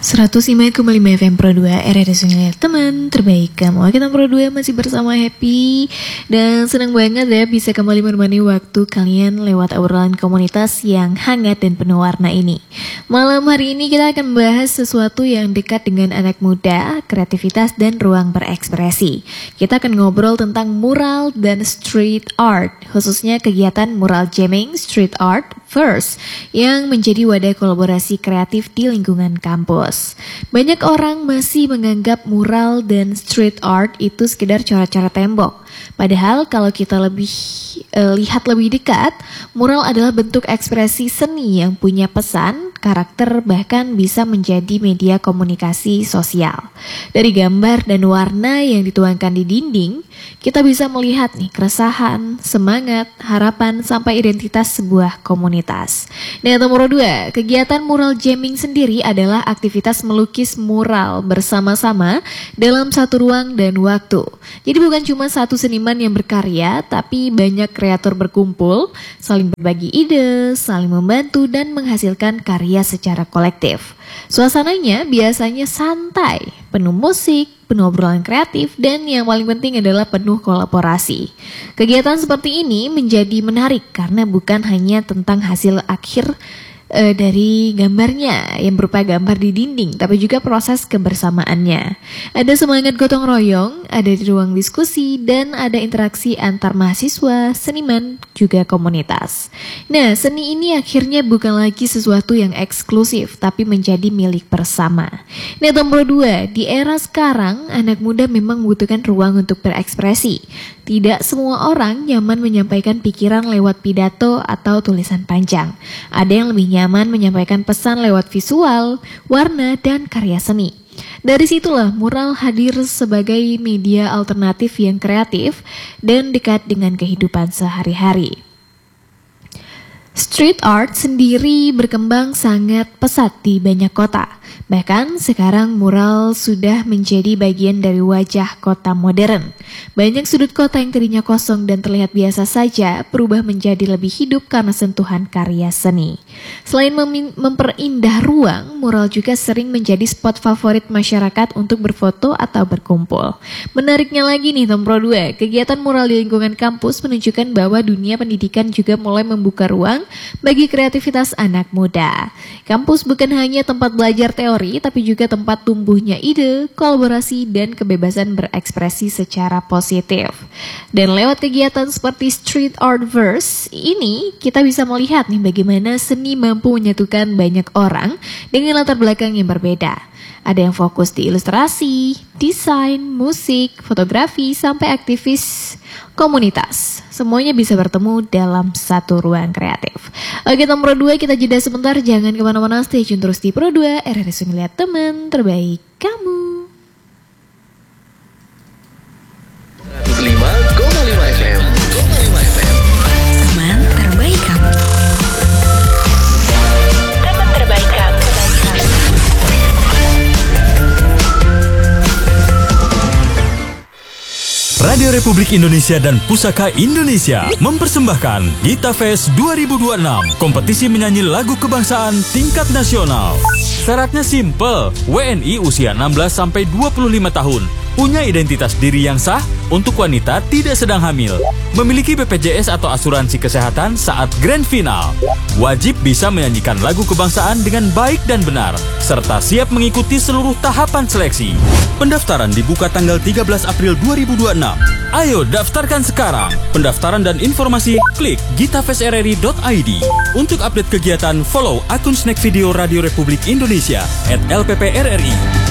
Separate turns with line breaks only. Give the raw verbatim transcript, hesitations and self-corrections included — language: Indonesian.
seratus lima koma lima F M Pro dua R R S Sungai teman terbaik kamu. Kita Pro dua masih bersama Happy dan senang banget ya bisa kembali menemani waktu kalian lewat obrolan komunitas yang hangat dan penuh warna ini. Malam hari ini kita akan membahas sesuatu yang dekat dengan anak muda, kreativitas dan ruang berekspresi. Kita akan ngobrol tentang mural dan street art, khususnya kegiatan mural jamming street art First yang menjadi wadah kolaborasi kreatif di lingkungan kampus. Banyak orang masih menganggap mural dan street art itu sekedar coret-coret tembok. Padahal kalau kita lebih eh, lihat lebih dekat, mural adalah bentuk ekspresi seni yang punya pesan, karakter, bahkan bisa menjadi media komunikasi sosial. Dari gambar dan warna yang dituangkan di dinding, kita bisa melihat nih keresahan, semangat, harapan, sampai identitas sebuah komunitas. Nah, nomor dua, kegiatan mural jamming sendiri adalah aktivitas melukis mural bersama-sama dalam satu ruang dan waktu. Jadi bukan cuma satu seniman yang berkarya, tapi banyak kreator berkumpul, saling berbagi ide, saling membantu, dan menghasilkan karya secara kolektif. Suasananya biasanya santai, penuh musik, penuh obrolan kreatif, dan yang paling penting adalah penuh kolaborasi. Kegiatan seperti ini menjadi menarik karena bukan hanya tentang hasil akhir e, dari gambarnya yang berupa gambar di dinding, tapi juga proses kebersamaannya. Ada semangat gotong royong, ada di ruang diskusi, dan ada interaksi antar mahasiswa, seniman, juga komunitas. Nah, seni ini akhirnya bukan lagi sesuatu yang eksklusif, tapi menjadi milik bersama. Nah, nomor dua, di era sekarang, anak muda memang membutuhkan ruang untuk berekspresi. Tidak semua orang nyaman menyampaikan pikiran lewat pidato atau tulisan panjang. Ada yang lebih nyaman menyampaikan pesan lewat visual, warna, dan karya seni. Dari situlah mural hadir sebagai media alternatif yang kreatif dan dekat dengan kehidupan sehari-hari. Street art sendiri berkembang sangat pesat di banyak kota. Bahkan sekarang mural sudah menjadi bagian dari wajah kota modern. Banyak sudut kota yang tadinya kosong dan terlihat biasa saja berubah menjadi lebih hidup karena sentuhan karya seni. Selain mem- memperindah ruang, mural juga sering menjadi spot favorit masyarakat untuk berfoto atau berkumpul. Menariknya lagi nih nomor dua, kegiatan mural di lingkungan kampus menunjukkan bahwa dunia pendidikan juga mulai membuka ruang bagi kreativitas anak muda. Kampus bukan hanya tempat belajar teori, tapi juga tempat tumbuhnya ide, kolaborasi, dan kebebasan berekspresi secara positif. Dan lewat kegiatan seperti Street Art Verse ini, kita bisa melihat nih bagaimana seni mampu menyatukan banyak orang dengan latar belakang yang berbeda. Ada yang fokus di ilustrasi, desain, musik, fotografi, sampai aktivis komunitas. Semuanya bisa bertemu dalam satu ruang kreatif. Oke, nomor dua, kita jeda sebentar. Jangan kemana-mana, stay tune terus di Pro dua R R S Sungai teman terbaik kamu.
seratus lima koma lima F M.
Teman terbaik kamu. Teman terbaik kamu.
Radio Republik Indonesia dan Pusaka Indonesia mempersembahkan Gita Fest dua ribu dua puluh enam, kompetisi menyanyi lagu kebangsaan tingkat nasional. Syaratnya simple, W N I usia enam belas sampai dua puluh lima tahun, punya identitas diri yang sah, untuk wanita tidak sedang hamil, memiliki B P J S atau asuransi kesehatan saat grand final, wajib bisa menyanyikan lagu kebangsaan dengan baik dan benar, serta siap mengikuti seluruh tahapan seleksi. Pendaftaran dibuka tanggal tiga belas April dua ribu dua puluh enam. Ayo daftarkan sekarang. Pendaftaran dan informasi klik gitafest r r i dot i d. Untuk update kegiatan, follow akun Snack Video Radio Republik Indonesia at L P P R R I.